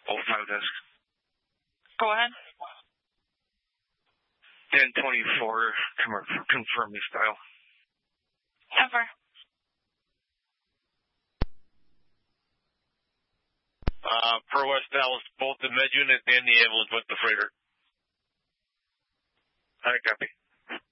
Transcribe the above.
all 5 desks. Go ahead. 1024, confirm the style. Over. Per West Dallas, both the med unit and the ambulance with the freighter. I copy.